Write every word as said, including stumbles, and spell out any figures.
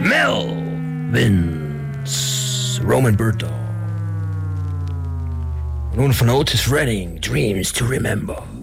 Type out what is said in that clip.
Mel Vince, Roman Berto. Nun von Otis Redding, Dreams to Remember.